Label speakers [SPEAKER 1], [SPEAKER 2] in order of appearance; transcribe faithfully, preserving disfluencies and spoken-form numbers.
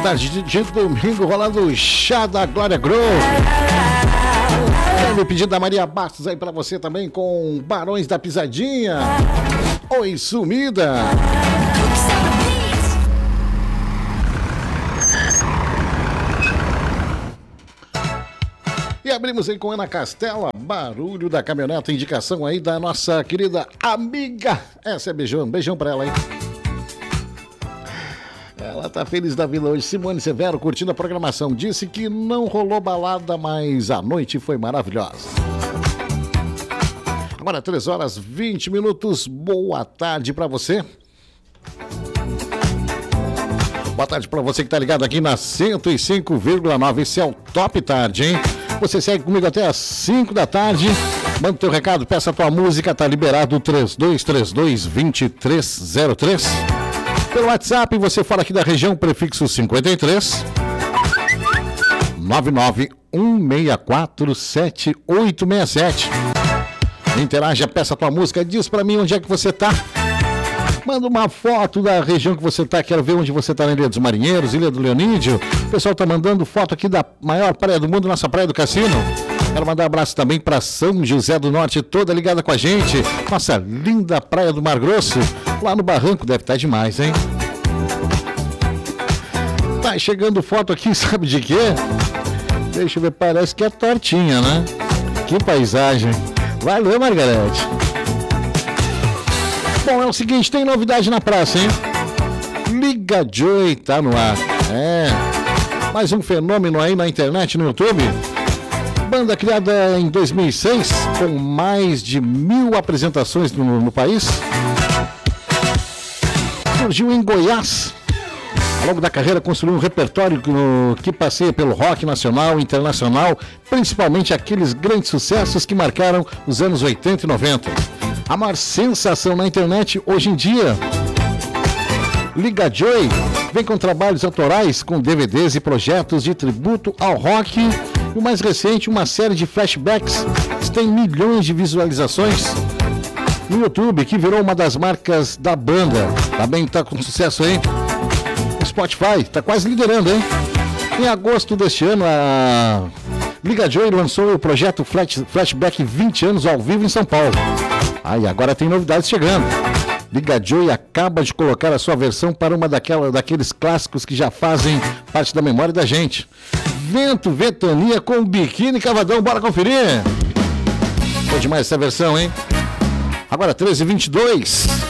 [SPEAKER 1] tarde de, de domingo, rolando o chá da Glória Groove. Tem pedido da Maria Bastos aí pra você também com Barões da Pisadinha. Oi, sumida. E abrimos aí com Ana Castela, barulho da caminhonete, indicação aí da nossa querida amiga. Essa é beijão, beijão pra ela aí. Ela tá feliz da vida hoje. Simone Severo curtindo a programação. Disse que não rolou balada, mas a noite foi maravilhosa. Agora três horas e vinte minutos. Boa tarde pra você. Boa tarde pra você que tá ligado aqui na cento e cinco vírgula nove. Esse é o Top Tarde, hein? Você segue comigo até às cinco da tarde. Manda o teu recado, peça a tua música, tá liberado três dois três dois, dois três zero três. Pelo WhatsApp, você fala aqui da região, prefixo cinquenta e três, nove nove um seis quatro, sete oito seis sete. Interaja, peça a tua música, diz pra mim onde é que você tá. Manda uma foto da região que você tá, quero ver onde você tá na Ilha dos Marinheiros, Ilha do Leonídio. O pessoal tá mandando foto aqui da maior praia do mundo, nossa Praia do Cassino. Quero mandar um abraço também para São José do Norte, toda ligada com a gente. Nossa linda Praia do Mar Grosso, lá no Barranco, deve estar demais, hein? Tá chegando foto aqui, sabe de quê? Deixa eu ver, parece que é tortinha, né? Que paisagem. Valeu, Margarete. Bom, é o seguinte, tem novidade na praça, hein? Liga Joy tá no ar. É, mais um fenômeno aí na internet, no YouTube. Banda criada em dois mil e seis, com mais de mil apresentações no, no país. Surgiu em Goiás. Ao longo da carreira construiu um repertório que, que passeia pelo rock nacional e internacional, principalmente aqueles grandes sucessos que marcaram os anos oitenta e noventa. A maior sensação na internet hoje em dia. Liga Joy vem com trabalhos autorais, com D V Ds e projetos de tributo ao rock. E o mais recente, uma série de flashbacks que tem milhões de visualizações no YouTube, que virou uma das marcas da banda. Também tá com sucesso aí. O Spotify tá quase liderando, hein? Em agosto deste ano, a Liga Joy lançou o projeto Flash, Flashback vinte anos ao vivo em São Paulo. Aí, ah, agora tem novidades chegando. Liga Joy acaba de colocar a sua versão para uma daquela, daqueles clássicos que já fazem parte da memória da gente. Vento, Ventania com Biquíni Cavadão, bora conferir? Foi demais essa versão, hein? Agora treze e vinte e dois.